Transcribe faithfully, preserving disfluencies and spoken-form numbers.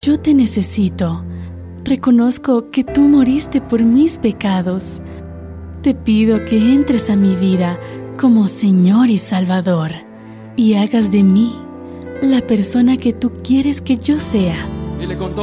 yo te necesito. Reconozco que tú moriste por mis pecados. Te pido que entres a mi vida como Señor y Salvador y hagas de mí la persona que tú quieres que yo sea. Dile con todo.